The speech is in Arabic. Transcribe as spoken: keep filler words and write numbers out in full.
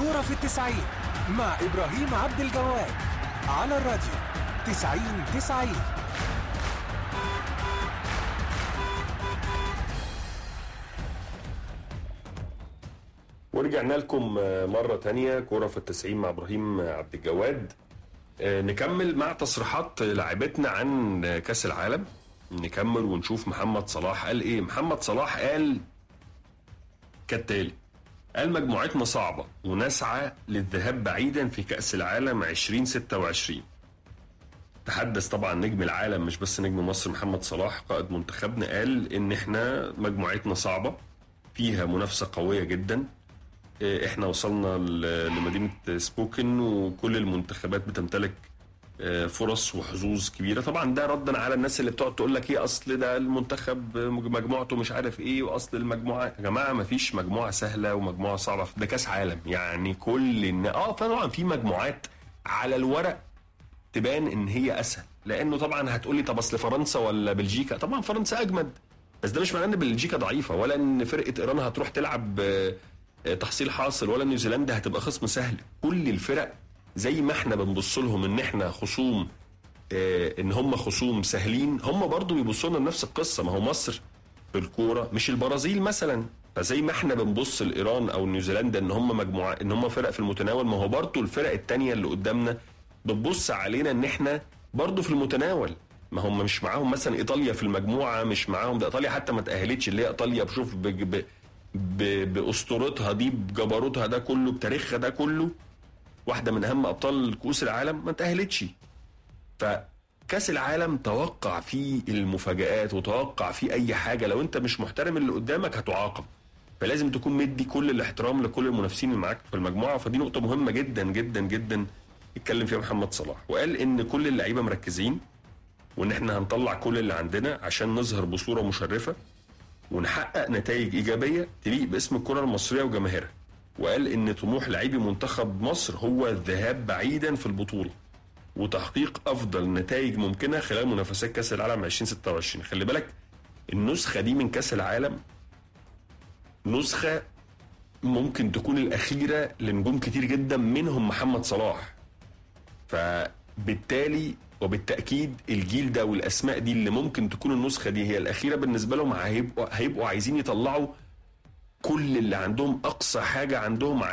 كورة في التسعين مع إبراهيم عبد الجواد على الراديو تسعين تسعين. ورجعنا لكم مرة تانية كورة في التسعين مع إبراهيم عبد الجواد. نكمل مع تصريحات لاعبتنا عن كأس العالم. نكمل ونشوف محمد صلاح قال ايه. محمد صلاح قال كالتالي: قال مجموعتنا صعبة ونسعى للذهاب بعيدا في كأس العالم عشرين ستة وعشرين. تحدث طبعا نجم العالم مش بس نجم مصر محمد صلاح قائد منتخبنا، قال ان احنا مجموعتنا صعبة فيها منافسة قوية جدا. احنا وصلنا لمدينة سبوكن وكل المنتخبات بتمتلك فرص وحظوظ كبيرة. طبعا ده ردا على الناس اللي بتقعد تقول لك ايه اصل ده المنتخب مجموعته مش عارف ايه واصل المجموعة. يا جماعة ما فيش مجموعة سهلة ومجموعة صعبة، ده كاس عالم يعني كل الن... اه طبعا في مجموعات على الورق تبان ان هي اسهل، لانه طبعا هتقولي طب اصل فرنسا ولا بلجيكا. طبعا فرنسا اجمد، بس ده مش معناه ان بلجيكا ضعيفة ولا ان فرقة ايران هتروح تلعب تحصيل حاصل ولا نيوزيلندا هتبقى خصم سهل. كل الفرق زي ما احنا بنبص لهم ان احنا خصوم اه ان هم خصوم سهلين، هم برضو بيبصوا لنا نفس القصه. ما هو مصر في الكوره مش البرازيل مثلا، فزي ما احنا بنبص لايران او نيوزيلندا ان هم مجموعه ان هم فرق في المتناول، ما هو برضو الفرق الثانيه اللي قدامنا بتبص علينا ان احنا برضو في المتناول. ما هم مش معاهم مثلا ايطاليا في المجموعه، مش معاهم ده ايطاليا حتى ما تاهلتش، اللي هي ايطاليا بشوف ب... ب... ب... باسطورتها دي بجبروتها ده كله بتاريخها ده كله واحدة من أهم أبطال كؤوس العالم ما تأهلتش. فكأس العالم توقع فيه المفاجآت وتوقع فيه أي حاجة، لو أنت مش محترم اللي قدامك هتعاقب. فلازم تكون مدي كل الاحترام لكل المنافسين اللي معاك في المجموعة. فدي نقطة مهمة جدا جدا جدا اتكلم فيها محمد صلاح، وقال إن كل اللعيبة مركزين وإن إحنا هنطلع كل اللي عندنا عشان نظهر بصورة مشرفة ونحقق نتائج إيجابية تليق باسم الكرة المصرية وجماهيرها. وقال ان طموح لاعبي منتخب مصر هو الذهاب بعيدا في البطولة وتحقيق افضل نتائج ممكنة خلال منافسات كاس العالم عشرين ستة وعشرين. خلي بالك النسخة دي من كاس العالم نسخة ممكن تكون الاخيرة لنجوم كتير جدا منهم محمد صلاح. فبالتالي وبالتأكيد الجيل ده والاسماء دي اللي ممكن تكون النسخة دي هي الاخيرة بالنسبة لهم هيبقوا, هيبقوا عايزين يطلعوا كل اللي عندهم، اقصى حاجة عندهم